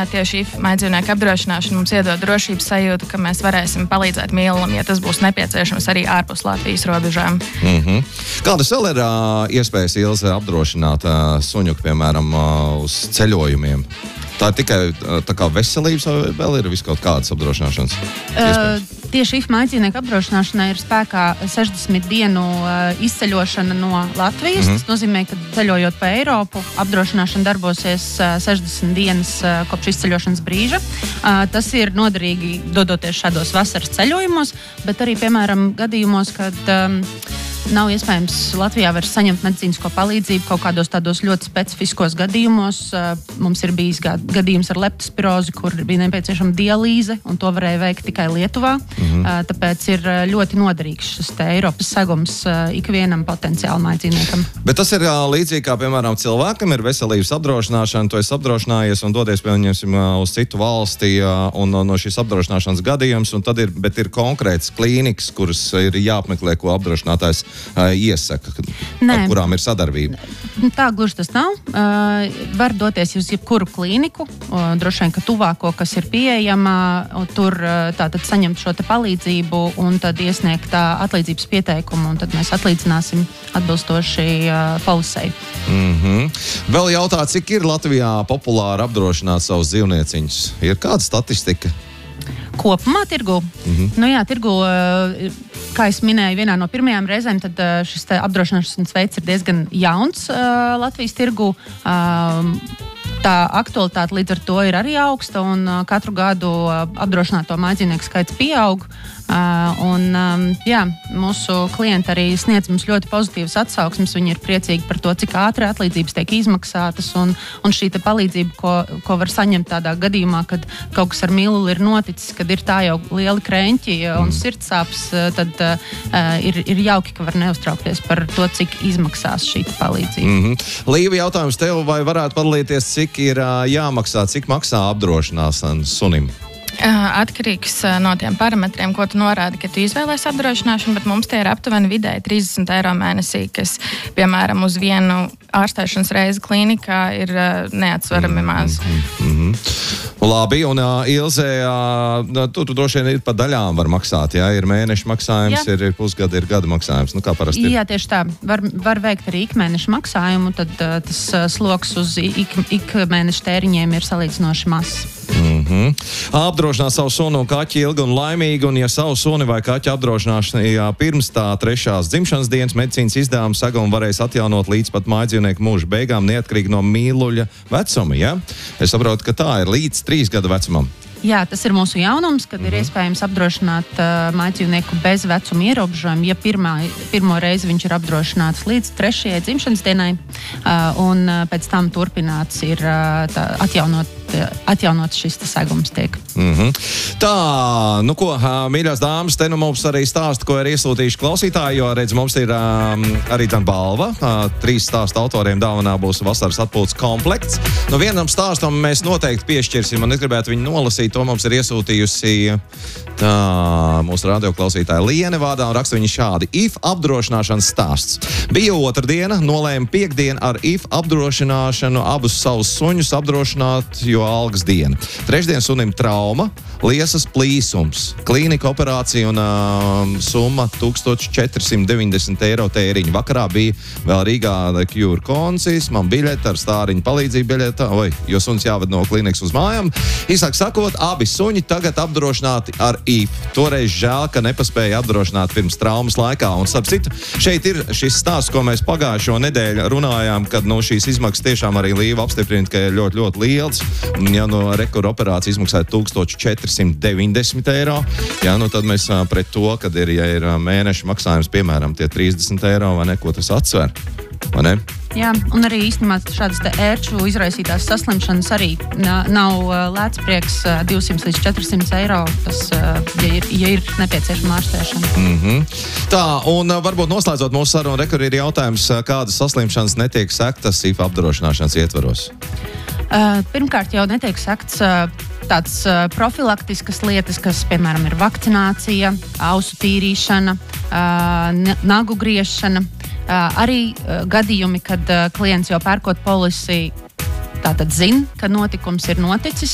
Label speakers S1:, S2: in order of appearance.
S1: tieši IF mājdzīvnieku apdrošināšana mums iedod drošības sajūtu, ka mēs varēsim palīdzēt mīlulim, ja tas būs nepieciešams arī ārpus Latvijas robežām.
S2: Kādas vēl ir iespējas, Ilze, apdrošināt suņu, piemēram, uz ceļojumiem? Tā ir tikai tā kā veselības, vai vēl ir viskaut kādas apdrošināšanas iespējas?
S3: Tieši IF mājdzīvnieku apdrošināšanai ir spēkā 60 dienu izceļošana no Latvijas. Tas nozīmē, ka ceļojot pa Eiropu, apdrošināšana darbosies 60 dienas kopš izceļošanas brīža. Tas ir noderīgi dodoties šādos vasaras ceļojumos, bet arī, piemēram, gadījumos, kad nav iespējams Latvijā vairs saņemt medicīnisko palīdzību kaut kādos tādos ļoti specifiskos gadījumos. Mums ir bijis gadījums ar leptospirozi, kur bija nepieciešama dialīze, un to varēja veikt tikai Lietuvā. Tāpēc ir ļoti noderīgs šis Eiropas segums ikvienam potenciāli mājdzīvniekam.
S2: Bet tas ir līdzīgi kā, piemēram, cilvēkam ir veselības apdrošināšana, tu esi apdrošinājies un dodies, pieņemsim, uz citu valsti un no šīs apdrošināšanas gadījums, un tad ir konkrēts klīnikas, kuras ir jāapmeklē, ko apdrošinātājs iesaka, ar kurām ir sadarbība.
S3: Tā gluži tas nav. Var doties uz jebkuru klīniku, droši vien, ka tuvāko, kas ir pieejama, tur tātad saņemt šo te palīdzību un tad iesniegt atlīdzības pieteikumu, un tad mēs atlīdzināsim atbilstoši polisei.
S2: Vēl jautā, cik ir Latvijā populāri apdrošināt savus dzīvnieciņus? Ir kāda statistika?
S3: Kopumā tirgu? Nu jā, tirgu, kā es minēju, vienā no pirmajām reizēm, tad šis apdrošināšanas veids ir diezgan jauns Latvijas tirgu. Tā aktualitāte līdz ar to ir arī augsta, un katru gadu apdrošināto mājdzīvnieku skaits pieaug. Jā, mūsu klienti arī sniedz mums ļoti pozitīvas atsauksmes. Viņi ir priecīgi par to, cik ātri atlīdzības tiek izmaksātas, un šī te palīdzība, ko var saņemt tādā gadījumā, kad kaut kas ar mīluli ir noticis, kad ir tā jau lieli kreņķi un sirdsāpes, tad ir jauki, ka var neuztraukties par to, cik izmaksās šī palīdzība.
S2: Līva, jautājums tev, vai varētu padalīties, cik ir jāmaksā, cik maksā apdrošināšana sunim?
S1: Atkarīgs no tiem parametriem, ko tu norādi, ka tu izvēlēsi apdrošināšanu, bet mums tie ir aptuveni vidēji 30 eiro mēnesī, kas, piemēram, uz vienu ārstēšanas reizi klīnikā ir neatsvarami maz.
S2: Labi, un Ilze, tu droši vien ir pa daļām var maksāt, jā? Ir mēneša maksājums, ir pusgada, ir gada maksājums. Nu, kā parasti ir?
S3: Jā, tieši tā. Var veikt arī ikmēneša maksājumu, tad tas sloks uz ikmēneša tēriņiem ir salīdzinoši mazs.
S2: Apdrošināt savu sunu un kaķi ilgi un laimīgi, un ja savu suni vai kaķi apdrošināšanā pirms tā 3. dzimšanas dienas medicīnas izdevuma segumu varēs atjaunot līdz pat mājdzīvnieku mūža beigām, neatkarīgi no mīluļa vecuma, ja? Es saprotu, ka tā ir līdz 3 gadu vecumam.
S3: Jā, tas ir mūsu jaunums, kad ir iespējams apdrošināt mājdzīvnieku bez vecuma ierobežojuma, ja pirmo reizi viņš ir apdrošināts līdz 3. dzimšanas dienai, un pēc tam turpināts ir atjaunots šis segums tiek.
S2: Tā, nu ko, mīļās dāmas, te nu mums arī stāsta, ko ir iesūtījuši klausītāji, jo, redz, mums ir arī tā balva. 3 stāstu autoriem dāvanā būs vasaras atpūtas komplekts. Nu, vienam stāstam mēs noteikti piešķirsim, un es gribētu viņu nolasīt. To mums ir iesūtījusi mūsu radioklausītāja Liene vārdā, un raksta viņa šādi. IF apdrošināšanas stāsts. Bija otrdiena, nolēma piekdienu ar IF apdrošināšanu abus savus suņus apdrošināt, jo algas diena. Trešdien sunim trauma, liesas plīsums, klīnika operācija un summa 1490 eiro tēriņa. Vakarā bija vēl Rīgā Cure Consis, man biļeta ar stāriņu palīdzību biļeta, jo suns jāved no klīnikas uz mājām. Īsāk sakot, abi suņi tagad apdrošināti ar IF. Toreiz žēl, ka nepaspēja apdrošināt pirms traumas laikā. Un starp citu, šeit ir šis stāsts, ko mēs pagājušo nedēļu runājām, kad šīs izmaksas tiešām arī Līva apstiprina, ka ir ļoti, ļoti liels. Ja no Cure operācija izmaksāja 1490 eiro, ja, nu tad mēs pret to, kad ja ir mēneša maksājums, piemēram, tie 30 eiro, vai ne, ko tas atsver, vai ne?
S3: Jā, un arī īstenībā šādas ērču izraisītās saslimšanas arī nav lēts prieks 200 līdz 400 eiro, tas, ja ir nepieciešama ārstēšana.
S2: Tā, un varbūt noslēdzot mūsu sarunu, Cure ir jautājums, kādas saslimšanas netiek sektas IF apdrošināšanas ietvaros?
S3: Pirmkārt jau netiek sekts tāds profilaktiskas lietas, kas, piemēram, ir vakcinācija, ausu tīrīšana, nagu griešana. Arī gadījumi, kad klients jau pērkot polisi tātad zina, ka notikums ir noticis,